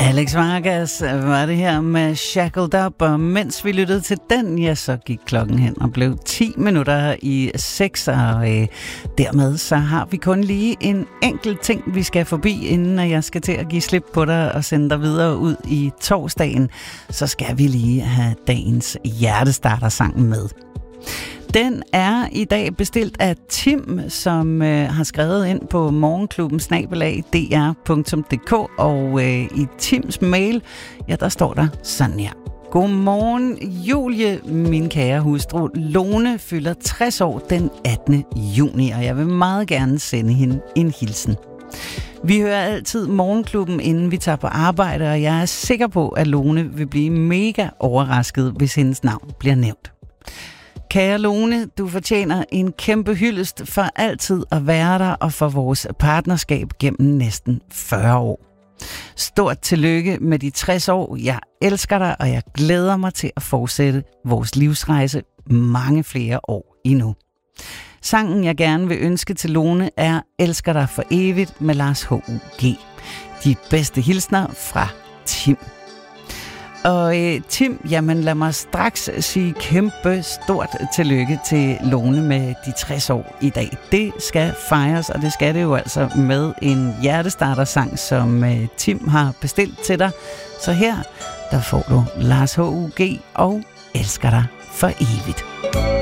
Alex Vargas var det her med Shackled Up, og mens vi lyttede til den, ja, så gik klokken hen og blev 10 minutter i 6, og dermed så har vi kun lige en enkelt ting, vi skal forbi, inden jeg skal til at give slip på dig og sende dig videre ud i torsdagen. Så skal vi lige have dagens hjertestarter-sang med. Den er i dag bestilt af Tim, som har skrevet ind på morgenklubben@dr.dk, og i Tims mail, ja, der står der sådan her. Godmorgen, Julie, min kære hustru. Lone fylder 60 år den 18. juni, og jeg vil meget gerne sende hende en hilsen. Vi hører altid Morgenklubben, inden vi tager på arbejde, og jeg er sikker på, at Lone vil blive mega overrasket, hvis hendes navn bliver nævnt. Kære Lone, du fortjener en kæmpe hyldest for altid at være der og for vores partnerskab gennem næsten 40 år. Stort tillykke med de 60 år. Jeg elsker dig, og jeg glæder mig til at fortsætte vores livsrejse mange flere år endnu. Sangen, jeg gerne vil ønske til Lone, er Elsker dig for evigt med Lars H.U.G. De bedste hilsner fra Tim. Og Tim, jamen lad mig straks sige kæmpe stort tillykke til Lone med de 60 år i dag. Det skal fejres, og det skal det jo altså med en hjertestarter-sang, som Tim har bestilt til dig. Så her, der får du Lars H.U.G. og Elsker dig for evigt.